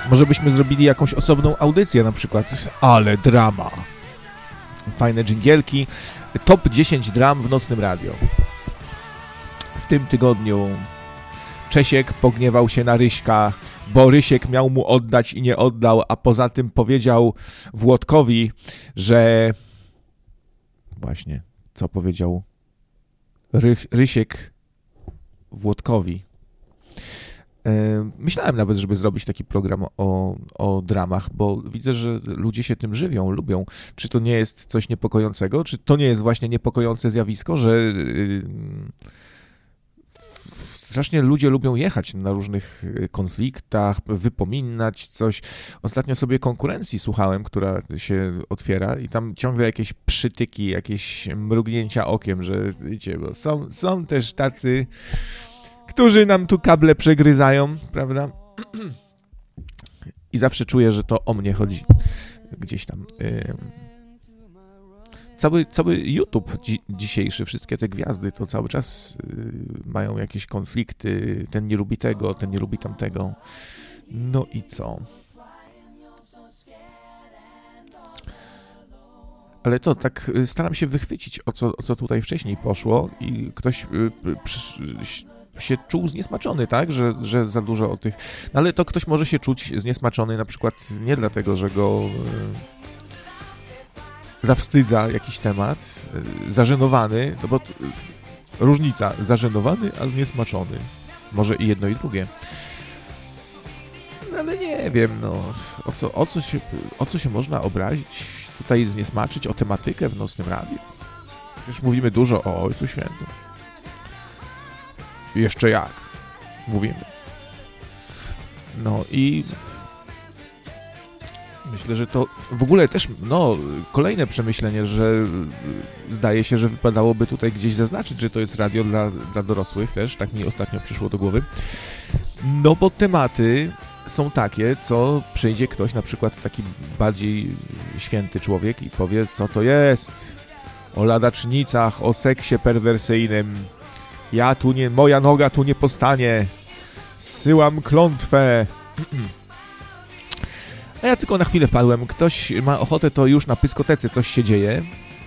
Może byśmy zrobili jakąś osobną audycję, na przykład Ale drama. Fajne dżingielki. Top 10 dram w nocnym radio. W tym tygodniu Czesiek pogniewał się na Ryśka, bo Rysiek miał mu oddać i nie oddał, a poza tym powiedział Włodkowi, że... Właśnie, co powiedział Rysiek Włodkowi. Myślałem nawet, żeby zrobić taki program o dramach, bo widzę, że ludzie się tym żywią, lubią. Czy to nie jest coś niepokojącego? Czy to nie jest właśnie niepokojące zjawisko, że strasznie ludzie lubią jechać na różnych konfliktach, wypominać coś. Ostatnio sobie konkurencji słuchałem, która się otwiera i tam ciągle jakieś przytyki, jakieś mrugnięcia okiem, że wiecie, bo są też tacy, którzy nam tu kable przegryzają, prawda? I zawsze czuję, że to o mnie chodzi. Gdzieś tam. Cały YouTube dzisiejszy, wszystkie te gwiazdy, to cały czas mają jakieś konflikty. Ten nie lubi tego, ten nie lubi tamtego. No i co? Ale to tak staram się wychwycić, o co tutaj wcześniej poszło i ktoś się czuł zniesmaczony, tak? Że za dużo o tych... No ale to ktoś może się czuć zniesmaczony na przykład nie dlatego, że go zawstydza jakiś temat, zażenowany, no bo różnica, zażenowany, a zniesmaczony. Może i jedno i drugie. No ale nie wiem, no, o co się można obrazić, tutaj zniesmaczyć, o tematykę w nocnym radiu. Już mówimy dużo o Ojcu Świętym. Jeszcze jak mówimy. No i myślę, że to w ogóle też, no, kolejne przemyślenie, że zdaje się, że wypadałoby tutaj gdzieś zaznaczyć, że to jest radio dla dorosłych też, tak mi ostatnio przyszło do głowy. No bo tematy są takie, co przyjdzie ktoś, na przykład taki bardziej święty człowiek i powie, co to jest, o ladacznicach, o seksie perwersyjnym, moja noga tu nie postanie, zsyłam klątwę. A ja tylko na chwilę wpadłem, ktoś ma ochotę, to już na pyskotece coś się dzieje,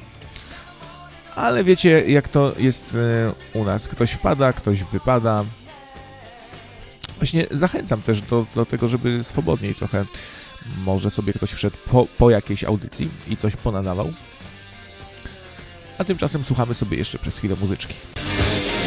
ale wiecie, jak to jest u nas, ktoś wpada, ktoś wypada. Właśnie zachęcam też do tego, żeby swobodniej trochę może sobie ktoś wszedł po jakiejś audycji i coś ponadawał. A tymczasem słuchamy sobie jeszcze przez chwilę muzyczki.